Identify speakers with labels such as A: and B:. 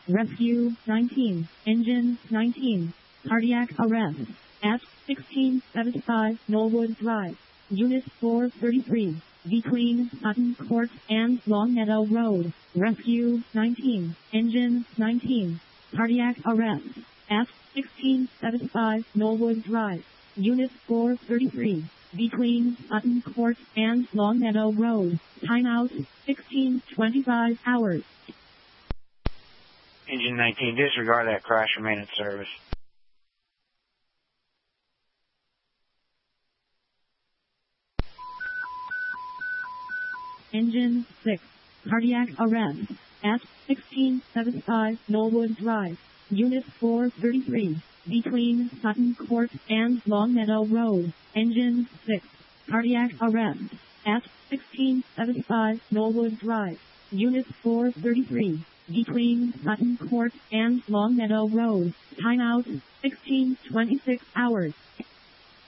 A: Rescue 19. Engine 19. Cardiac arrest. At 1675 Knollwood Drive. Unit 433. Between Sutton Court and Longmeadow Road. Rescue 19. Engine 19. Cardiac arrest. At 1675 Knollwood Drive. Unit 433. Between Sutton Court and Longmeadow Road. Timeout 16:25 hours.
B: Engine 19, disregard that crash, remain in service.
A: Engine 6. Cardiac arrest. At 1675 Knollwood Drive. Unit 433. Between Sutton Court and Longmeadow Road. Engine 6. Cardiac arrest. At 1675 Knollwood Drive. Unit 433. Between Sutton Court and Longmeadow Road. Timeout 16:26 hours.